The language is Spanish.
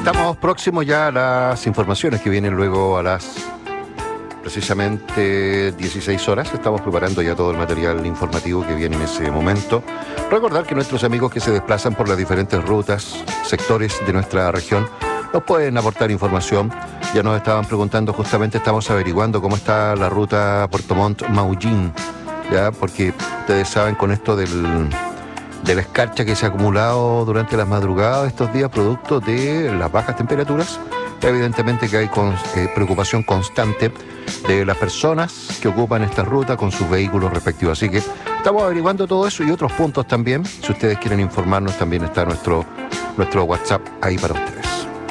Estamos próximos ya a las informaciones que vienen luego a las precisamente 16 horas. Estamos preparando ya todo el material informativo que viene en ese momento. Recordar que nuestros amigos que se desplazan por las diferentes rutas, sectores de nuestra región, nos pueden aportar información. Ya nos estaban preguntando, justamente estamos averiguando cómo está la ruta Puerto Montt-Maullín, ya, porque ustedes saben con esto de la escarcha que se ha acumulado durante las madrugadas estos días, producto de las bajas temperaturas. Evidentemente que hay preocupación constante de las personas que ocupan esta ruta con sus vehículos respectivos. Así que estamos averiguando todo eso y otros puntos también. Si ustedes quieren informarnos, también está nuestro WhatsApp ahí para ustedes.